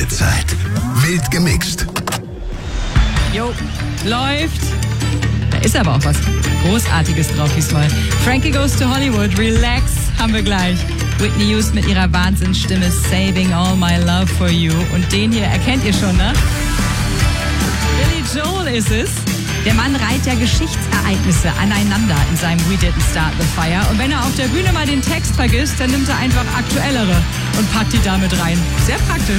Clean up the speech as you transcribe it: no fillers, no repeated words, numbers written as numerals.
Zeit. Wild gemixt. Jo, läuft. Da ist aber auch was Großartiges drauf diesmal. Frankie Goes to Hollywood, Relax haben wir gleich. Whitney Houston mit ihrer Wahnsinnsstimme Saving All My Love for You. Und den hier erkennt ihr schon, ne? Billy Joel ist es. Der Mann reiht ja Geschichtsereignisse aneinander in seinem We Didn't Start the Fire. Und wenn er auf der Bühne mal den Text vergisst, dann nimmt er einfach aktuellere und packt die damit rein. Sehr praktisch.